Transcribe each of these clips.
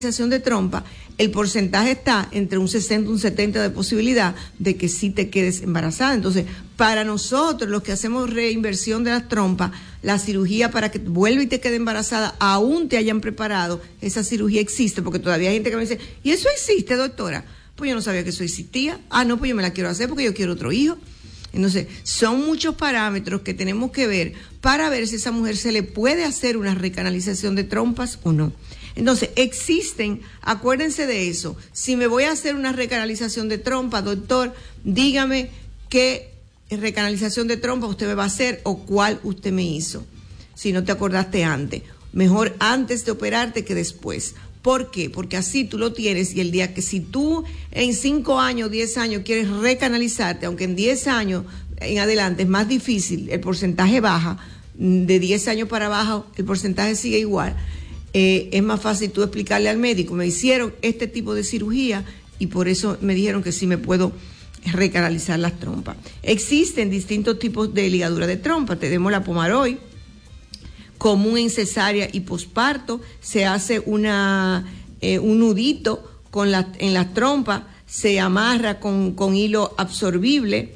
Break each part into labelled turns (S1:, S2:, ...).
S1: de trompa, el porcentaje está entre un 60 y un 70 de posibilidad de que sí te quedes embarazada. Entonces, para nosotros, los que hacemos reinversión de las trompas, la cirugía para que vuelva y te quede embarazada, aún te hayan preparado, esa cirugía existe, porque todavía hay gente que me dice, ¿y eso existe, doctora? Pues yo no sabía que eso existía. Ah, no, pues yo me la quiero hacer porque yo quiero otro hijo. Entonces, son muchos parámetros que tenemos que ver para ver si a esa mujer se le puede hacer una recanalización de trompas o no. Entonces, existen, acuérdense de eso. Si me voy a hacer una recanalización de trompa, doctor, dígame qué recanalización de trompa usted me va a hacer o cuál usted me hizo. Si no te acordaste antes. Mejor antes de operarte que después. ¿Por qué? Porque así tú lo tienes y el día que si tú en 5 años, 10 años quieres recanalizarte, aunque en 10 años en adelante es más difícil, el porcentaje baja, de 10 años para abajo el porcentaje sigue igual. Es más fácil tú explicarle al médico, me hicieron este tipo de cirugía y por eso me dijeron que sí me puedo recanalizar las trompas. Existen distintos tipos de ligadura de trompa. Tenemos la Pomaroid, común en cesárea y posparto. Se hace un nudito en las trompas, se amarra con hilo absorbible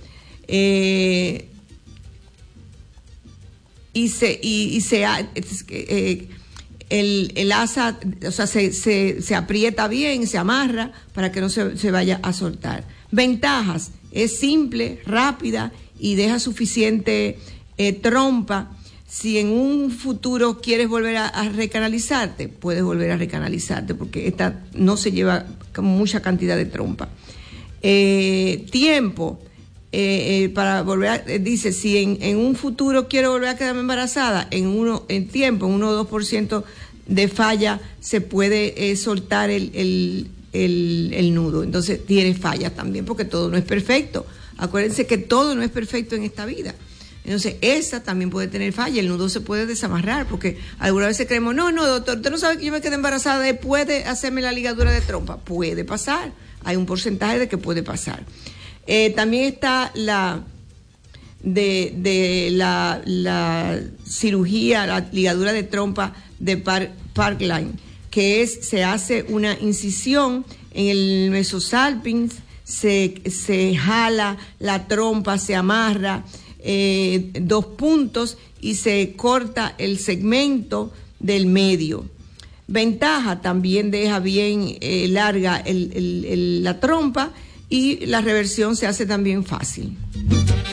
S1: el asa, o sea, se aprieta bien, se amarra para que no se vaya a soltar. Ventajas: es simple, rápida y deja suficiente trompa. Si en un futuro quieres volver a recanalizarte, puedes volver a recanalizarte porque esta no se lleva mucha cantidad de trompa. Tiempo. Para volver dice, si en un futuro quiero volver a quedarme embarazada, en 1 o 2% de falla se puede soltar el nudo. Entonces tiene falla también, porque todo no es perfecto. Acuérdense que todo no es perfecto en esta vida. Entonces esa también puede tener falla, el nudo se puede desamarrar, porque algunas veces creemos, no, doctor, usted no sabe que yo me quedé embarazada después de hacerme la ligadura de trompa. Puede pasar, hay un porcentaje de que puede pasar. También está la cirugía, la ligadura de trompa de Parkline, que se hace una incisión en el mesosalpinx, se jala la trompa, se amarra 2 puntos y se corta el segmento del medio. Ventaja: también deja bien larga la trompa y la reversión se hace también fácil.